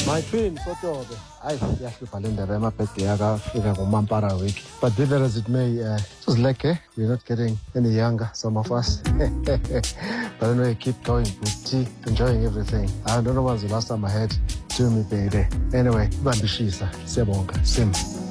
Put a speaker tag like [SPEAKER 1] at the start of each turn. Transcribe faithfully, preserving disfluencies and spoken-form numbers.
[SPEAKER 1] My twin, Sotobe. I yahlupha le ndaba yamabhedi yakafika ngoMampara week. But be that as it may, uh, it was like, eh, we're not getting any younger, some of us. But anyway, keep going with tea, enjoying everything. I don't know when was the last time I had Tumi Bede. Anyway, Bandishisa, Sebonga, Sim.